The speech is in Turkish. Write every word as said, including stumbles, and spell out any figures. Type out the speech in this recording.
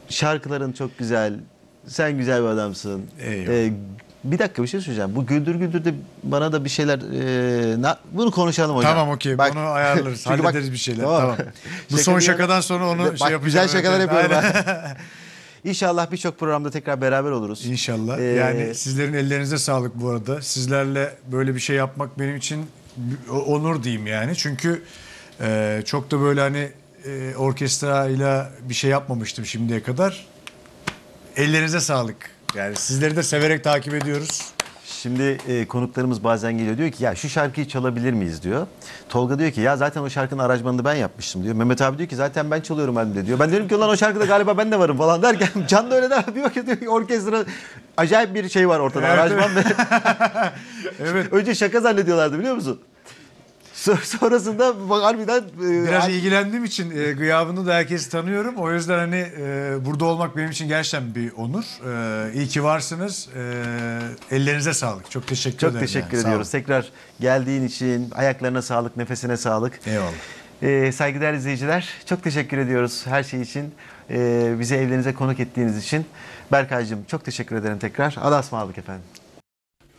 Şarkıların çok güzel. Sen güzel bir adamsın. Eyvallah. Ee, bir dakika bir şey söyleyeceğim. Bu Güldür Güldür'de bana da bir şeyler... E, na- bunu konuşalım hocam. Tamam okey. Bak- Bunu ayarlarız. Çünkü bak- Hallederiz bir şeyler. Tamam. Tamam. Bu Şaka son bir yana- şakadan sonra onu Bak, şey yapacağım. güzel şakalar Evet, yapıyorum aynen. ben. İnşallah birçok programda tekrar beraber oluruz. İnşallah. Ee, Yani sizlerin ellerinize sağlık bu arada. Sizlerle böyle bir şey yapmak benim için bir onur diyeyim yani. Çünkü e, çok da böyle hani e, orkestrayla bir şey yapmamıştım şimdiye kadar. Ellerinize sağlık. Yani sizleri de severek takip ediyoruz. Şimdi e, konuklarımız bazen geliyor diyor ki ya şu şarkıyı çalabilir miyiz diyor. Tolga diyor ki ya zaten o şarkının aranjmanını ben yapmıştım diyor. Mehmet abi diyor ki zaten ben çalıyorum albümde diyor. Ben diyorum ki ulan o şarkıda galiba ben de varım falan derken Can da öyle der. Bir bakıyor diyor ki orkestra acayip bir şey var ortada Evet, aranjman ve Evet. önce şaka zannediyorlardı biliyor musun? So- Sonrasında bak harbiden e, Biraz al- ilgilendiğim için e, gıyabını da herkesi tanıyorum. O yüzden hani e, burada olmak benim için gerçekten bir onur. E, iyi ki varsınız. E, ellerinize sağlık. Çok teşekkür çok ederim. teşekkür yani. Sağ ediyoruz. Tekrar geldiğin için ayaklarına sağlık, nefesine sağlık. olun. Eyvallah. Ee, saygıdeğer izleyiciler, çok teşekkür ediyoruz her şey için. Ee, bizi evlerinize konuk ettiğiniz için. Berkay'cığım çok teşekkür ederim tekrar. Allah'a ısmarladık efendim.